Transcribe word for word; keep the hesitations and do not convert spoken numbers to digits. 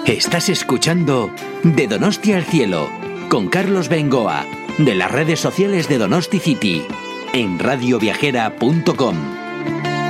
Estás escuchando De Donosti al Cielo con Carlos Bengoa de las redes sociales de Donosti City en radioviajera punto com.